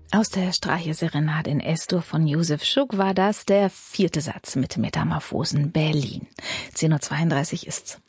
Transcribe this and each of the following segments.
Aus der Streicherserenade in S-Dur von Josef Schuck war das der 4. Satz mit Metamorphosen Berlin. 10.32 Uhr ist's.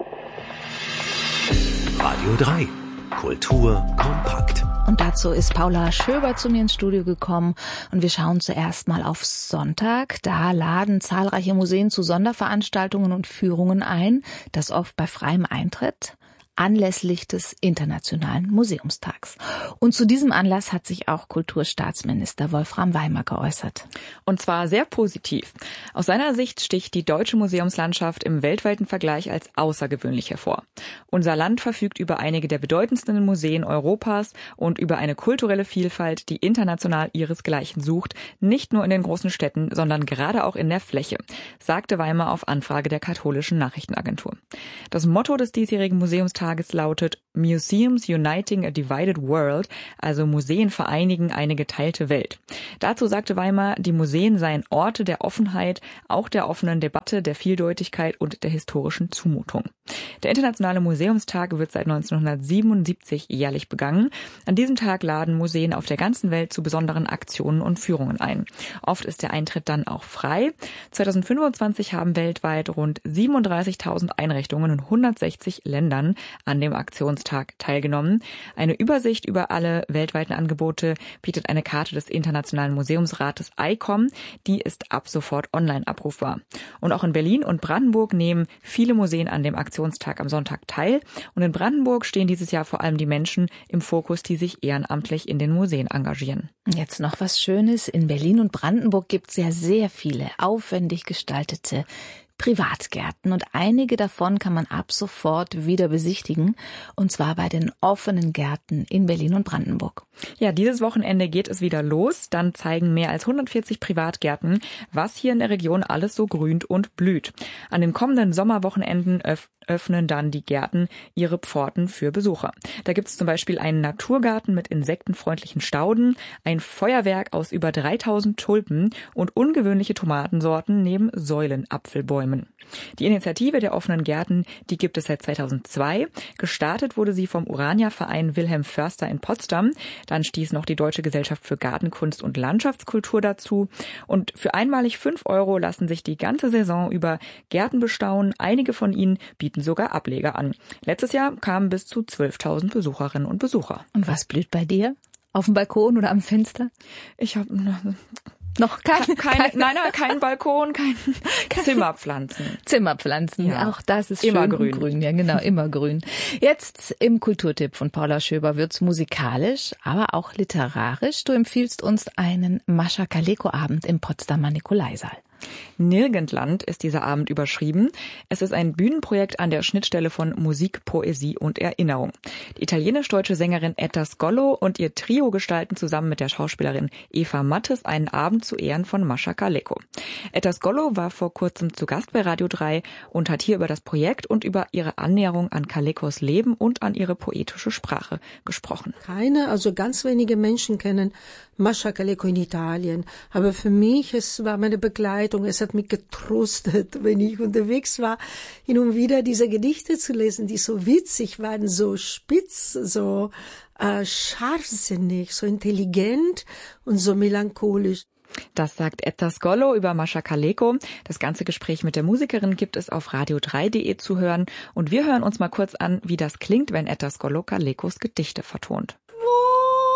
Radio 3. Kultur kompakt. Und dazu ist Paula Schöber zu mir ins Studio gekommen und wir schauen zuerst mal auf Sonntag. Da laden zahlreiche Museen zu Sonderveranstaltungen und Führungen ein, das oft bei freiem Eintritt, anlässlich des Internationalen Museumstags. Und zu diesem Anlass hat sich auch Kulturstaatsminister Wolfram Weimer geäußert. Und zwar sehr positiv. Aus seiner Sicht sticht die deutsche Museumslandschaft im weltweiten Vergleich als außergewöhnlich hervor. Unser Land verfügt über einige der bedeutendsten Museen Europas und über eine kulturelle Vielfalt, die international ihresgleichen sucht, nicht nur in den großen Städten, sondern gerade auch in der Fläche, sagte Weimer auf Anfrage der katholischen Nachrichtenagentur. Das Motto des diesjährigen Museumstages lautet Museums Uniting a Divided World, also Museen vereinigen eine geteilte Welt. Dazu sagte Weimer, die Museen seien Orte der Offenheit, auch der offenen Debatte, der Vieldeutigkeit und der historischen Zumutung. Der Internationale Museumstag wird seit 1977 jährlich begangen. An diesem Tag laden Museen auf der ganzen Welt zu besonderen Aktionen und Führungen ein. Oft ist der Eintritt dann auch frei. 2025 haben weltweit rund 37.000 Einrichtungen in 160 Ländern an dem Aktionstag teilgenommen. Eine Übersicht über alle weltweiten Angebote bietet eine Karte des Internationalen Museumsrates ICOM. Die ist ab sofort online abrufbar. Und auch in Berlin und Brandenburg nehmen viele Museen an dem Aktionstag am Sonntag teil. Und in Brandenburg stehen dieses Jahr vor allem die Menschen im Fokus, die sich ehrenamtlich in den Museen engagieren. Jetzt noch was Schönes. In Berlin und Brandenburg gibt es ja sehr viele aufwendig gestaltete Privatgärten und einige davon kann man ab sofort wieder besichtigen, und zwar bei den offenen Gärten in Berlin und Brandenburg. Ja, dieses Wochenende geht es wieder los. Dann zeigen mehr als 140 Privatgärten, was hier in der Region alles so grünt und blüht. An den kommenden Sommerwochenenden öffnen dann die Gärten ihre Pforten für Besucher. Da gibt es zum Beispiel einen Naturgarten mit insektenfreundlichen Stauden, ein Feuerwerk aus über 3000 Tulpen und ungewöhnliche Tomatensorten neben Säulenapfelbäumen. Die Initiative der offenen Gärten, die gibt es seit 2002. Gestartet wurde sie vom Urania-Verein Wilhelm Förster in Potsdam. Dann stieß noch die Deutsche Gesellschaft für Gartenkunst und Landschaftskultur dazu. Und für einmalig 5 € lassen sich die ganze Saison über Gärten bestaunen. Einige von ihnen bieten sogar Ableger an. Letztes Jahr kamen bis zu 12.000 Besucherinnen und Besucher. Und was blüht bei dir? Auf dem Balkon oder am Fenster? Ich habe noch kein Balkon, kein Zimmerpflanzen. Zimmerpflanzen, ja. Auch das ist immer schön grün. Ja, genau, immer grün. Jetzt im Kulturtipp von Paula Schöber wird's musikalisch, aber auch literarisch. Du empfiehlst uns einen Mascha Kaleko-Abend im Potsdamer Nikolaisaal. Nirgendland ist dieser Abend überschrieben. Es ist ein Bühnenprojekt an der Schnittstelle von Musik, Poesie und Erinnerung. Die italienisch-deutsche Sängerin Etta Scollo und ihr Trio gestalten zusammen mit der Schauspielerin Eva Mattes einen Abend zu Ehren von Mascha Kaleko. Etta Scollo war vor kurzem zu Gast bei Radio 3 und hat hier über das Projekt und über ihre Annäherung an Kalekos Leben und an ihre poetische Sprache gesprochen. Also ganz wenige Menschen kennen Mascha Kaleko in Italien. Aber für mich, es war meine Begleitung. Es hat mich getröstet, wenn ich unterwegs war, hin und wieder diese Gedichte zu lesen, die so witzig waren, so spitz, so scharfsinnig, so intelligent und so melancholisch. Das sagt Etta Scollo über Mascha Kaleko. Das ganze Gespräch mit der Musikerin gibt es auf radio3.de zu hören. Und wir hören uns mal kurz an, wie das klingt, wenn Etta Scollo Kalekos Gedichte vertont.